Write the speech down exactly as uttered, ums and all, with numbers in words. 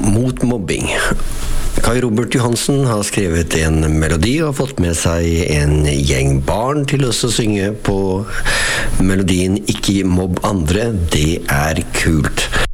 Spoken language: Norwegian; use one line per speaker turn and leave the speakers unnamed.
mot mobbing. Kai Robert Johansen har skrevet en melodi og har fått med seg en gjeng barn til oss å synge på melodien «Ikke mobb andre, det er kult».